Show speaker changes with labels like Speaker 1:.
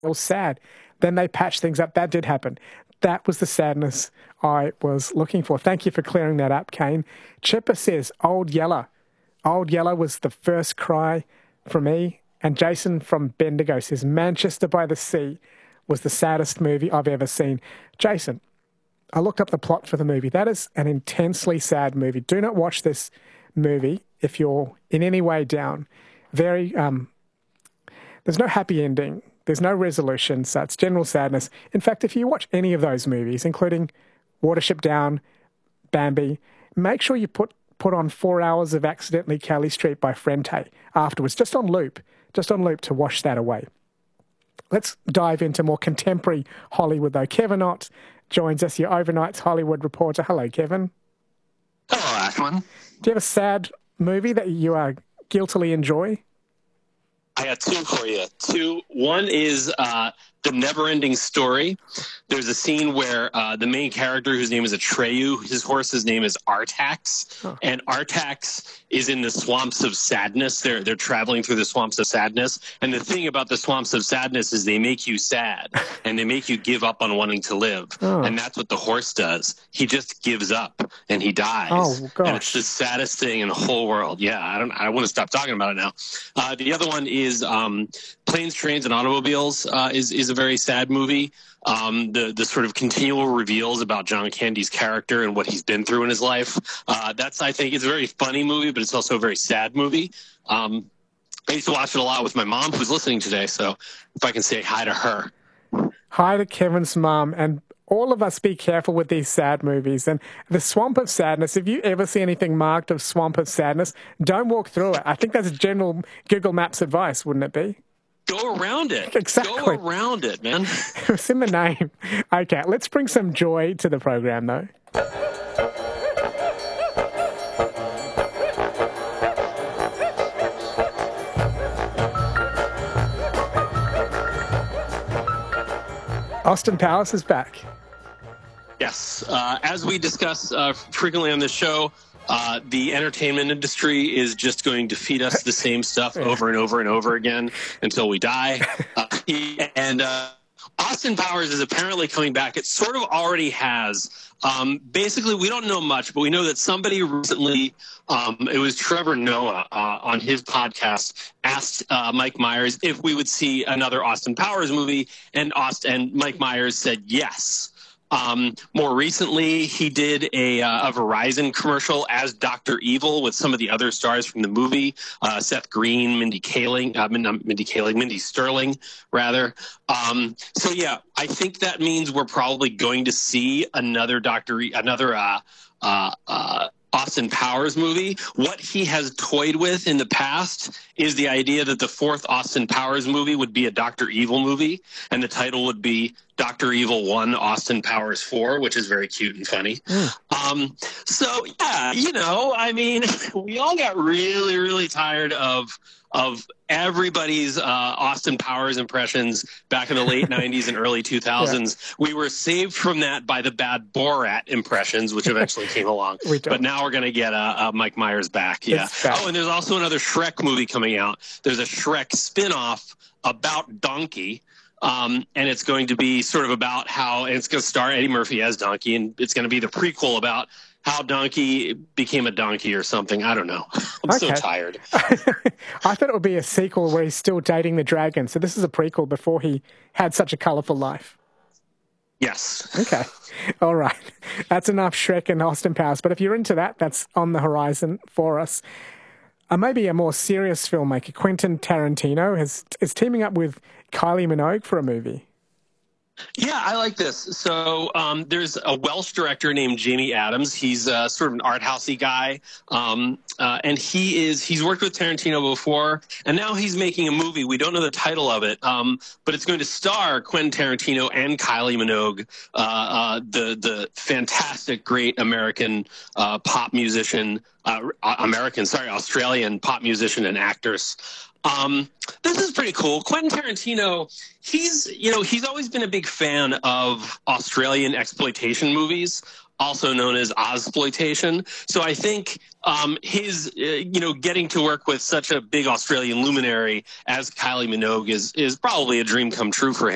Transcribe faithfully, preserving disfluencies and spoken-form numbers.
Speaker 1: was sad. Then they patched things up. That did happen. That was the sadness I was looking for. Thank you for clearing that up, Kane. Chipper says, Old Yeller. Old Yeller was the first cry for me. And Jason from Bendigo says, Manchester by the Sea was the saddest movie I've ever seen. Jason, I looked up the plot for the movie. That is an intensely sad movie. Do not watch this movie if you're in any way down. Very, um, there's no happy ending. There's no resolution, so it's general sadness. In fact, if you watch any of those movies, including Watership Down, Bambi, make sure you put, put on four hours of Accidentally Kelly Street by Frente afterwards, just on loop, just on loop to wash that away. Let's dive into more contemporary Hollywood, though. Kevin Ott joins us, your Overnight's Hollywood reporter. Hello, Kevin.
Speaker 2: Hello, Ashwin.
Speaker 1: Do you have a sad movie that you uh, guiltily enjoy?
Speaker 2: I got two for you. Two. One is uh, The Never-Ending Story. There's a scene where uh, the main character, whose name is Atreyu, his horse's name is Artax, oh. and Artax is in the swamps of sadness. They're they're traveling through the swamps of sadness, and the thing about the swamps of sadness is they make you sad, and they make you give up on wanting to live, oh. and that's what the horse does. He just gives up and he dies.
Speaker 1: Oh gosh!
Speaker 2: And it's the saddest thing in the whole world. Yeah, I don't. I want to stop talking about it now. Uh, the other one is um, Planes, Trains, and Automobiles. Uh, is is a very sad movie. Um, the the sort of continual reveals about John Candy's character and what he's been through in his life. Uh, that's, I think, it's a very funny movie, but it's also a very sad movie. Um, I used to watch it a lot with my mom, who's listening today, so if I can say hi to her.
Speaker 1: Hi to Kevin's mom, and all of us be careful with these sad movies. And the Swamp of Sadness, if you ever see anything marked of Swamp of Sadness, don't walk through it. I think that's general Google Maps advice, wouldn't it be?
Speaker 2: Go around it.
Speaker 1: Exactly.
Speaker 2: Go around it, man.
Speaker 1: It's in the name. Okay, let's bring some joy to the program, though. Austin Powers is back.
Speaker 2: Yes. Uh, as we discuss uh, frequently on this show, Uh, the entertainment industry is just going to feed us the same stuff over and over and over again until we die. Uh, and uh, Austin Powers is apparently coming back. It sort of already has. Um, basically, we don't know much, but we know that somebody recently, um, it was Trevor Noah uh, on his podcast, asked uh, Mike Myers if we would see another Austin Powers movie, and, Austin, and Mike Myers said yes. Um, more recently, he did a, uh, a Verizon commercial as Doctor Evil with some of the other stars from the movie, uh, Seth Green, Mindy Kaling, uh, Mindy Kaling, Mindy Sterling, rather. Um, so yeah, I think that means we're probably going to see another Doctor, e- another uh, uh, uh, Austin Powers movie. What he has toyed with in the past is the idea that the fourth Austin Powers movie would be a Doctor Evil movie, and the title would be Doctor Evil one, Austin Powers four, which is very cute and funny. Mm. Um, so, yeah, you know, I mean, we all got really, really tired of of everybody's uh, Austin Powers impressions back in the late nineties and early two thousands. Yeah. We were saved from that by the bad Borat impressions, which eventually came along. But now we're going to get uh, uh, Mike Myers back. Yeah. Oh, and there's also another Shrek movie coming out. There's a Shrek spin-off about Donkey. Um, and it's going to be sort of about how, and it's going to star Eddie Murphy as Donkey, and it's going to be the prequel about how Donkey became a donkey or something. I don't know. I'm okay. so tired.
Speaker 1: I thought it would be a sequel where he's still dating the dragon. So this is a prequel before he had such a colorful life.
Speaker 2: Yes.
Speaker 1: Okay. All right. That's enough Shrek and Austin Powers. But if you're into that, that's on the horizon for us. Uh, maybe a more serious filmmaker, Quentin Tarantino, has, is teaming up with Kylie Minogue for a movie.
Speaker 2: Yeah, I like this. So um, there's a Welsh director named Jamie Adams. He's uh, sort of an art housey guy, um, uh, and he is he's worked with Tarantino before, and now he's making a movie. We don't know the title of it, um, but it's going to star Quentin Tarantino and Kylie Minogue, uh, uh, the the fantastic, great American uh, pop musician, uh, American, sorry, Australian pop musician and actress. Um, this is pretty cool. Quentin Tarantino, he's, you know, he's always been a big fan of Australian exploitation movies, also known as Ozploitation. So I think um, his, uh, you know, getting to work with such a big Australian luminary as Kylie Minogue is is probably a dream come true for him.